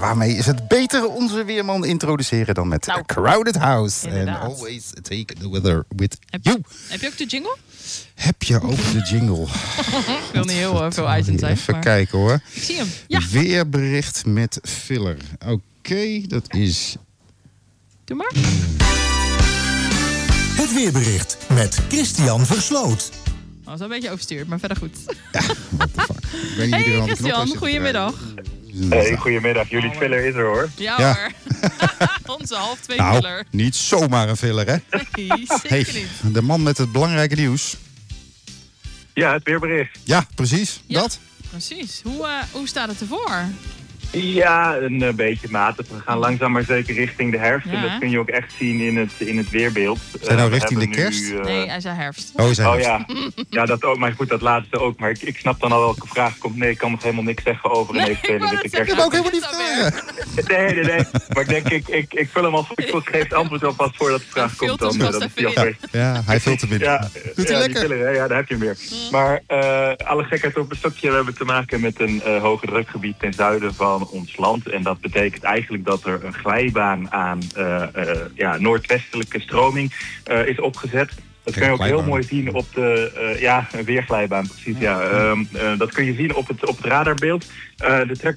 waarmee is het beter onze weerman introduceren dan met Crowded House. Inderdaad. And always take the weather with you. Heb je ook de jingle? Heb je ook de jingle? Ik wil niet heel veel items zijn. Even maar... kijken hoor. Ik zie hem. Ja. Weerbericht met filler. Oké, dat is... Doe maar. Het weerbericht met Christian Versloot. Dat is een beetje overstuurd, maar verder goed. Ja, what the fuck. Ik weet niet wie er Hey aan de knop Christian, zit te goedemiddag. Hey, goedemiddag. Jullie filler is er hoor. Ja, Ja. hoor. Onze half 2 Nou, filler. niet zomaar een filler, hè? Nee, zeker Hey, niet. de man met het belangrijke nieuws. Ja, het weerbericht. Ja, precies. Ja. Dat. Precies. Hoe staat het ervoor? Ja, een beetje matig. We gaan langzaam maar zeker richting de herfst. Ja. En dat kun je ook echt zien in het weerbeeld. Zijn nou We richting de hebben kerst? nu, Nee, hij zei herfst. Oh, zijn Oh het. ja. Ja, dat ook. Maar goed, dat laatste ook. Maar ik snap dan al welke vraag komt. Nee, ik kan nog helemaal niks zeggen over een Nee, eventuele ik wou witte net kerst. Ik heb ook helemaal Wat niet is dat vragen. Nee. Maar ik denk, ik vul hem al. Ik geef het antwoord alvast voordat de vraag Hij komt. filtert Dan, vast dat is even die al in. weg. Ja, hij vult hem in. Ja, Doet hij ja, die lekker? filler, hè? Ja, daar heb je hem weer. Maar alle gekheid op een stokje. We hebben te maken met een hoge drukgebied ten zuiden van ons land. En dat betekent eigenlijk dat er een glijbaan aan noordwestelijke stroming is opgezet. Dat kun je ook heel mooi zien op de een weerglijbaan, precies. Ja. Dat kun je zien op het radarbeeld. Er